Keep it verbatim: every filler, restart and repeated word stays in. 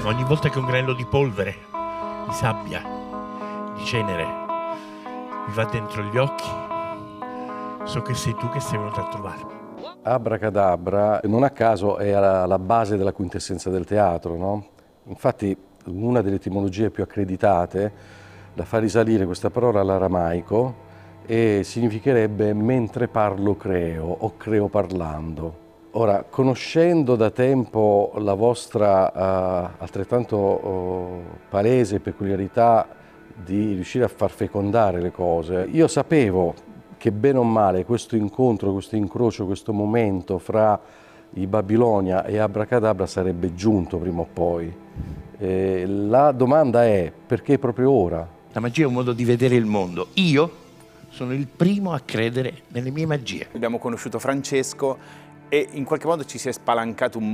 Ogni volta che un granello di polvere, di sabbia, di cenere mi va dentro gli occhi, so che sei tu che sei venuto a trovarmi. Abracadabra, non a caso, è alla base della quintessenza del teatro, no? Infatti, una delle etimologie più accreditate la fa risalire questa parola all'aramaico e significherebbe mentre parlo creo o creo parlando. Ora, conoscendo da tempo la vostra uh, altrettanto uh, palese peculiarità di riuscire a far fecondare le cose, io sapevo che bene o male questo incontro, questo incrocio, questo momento fra i Babilonia e Abracadabra sarebbe giunto prima o poi. E la domanda è: perché proprio ora? La magia è un modo di vedere il mondo. Io sono il primo a credere nelle mie magie. Abbiamo conosciuto Francesco e in qualche modo ci si è spalancato un